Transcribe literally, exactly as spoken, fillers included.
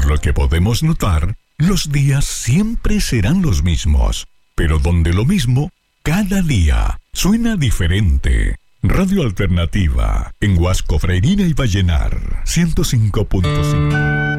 Por lo que podemos notar, los días siempre serán los mismos, pero donde lo mismo, cada día suena diferente. Radio Alternativa, en Huasco, Freirina y Vallenar, ciento cinco punto cinco.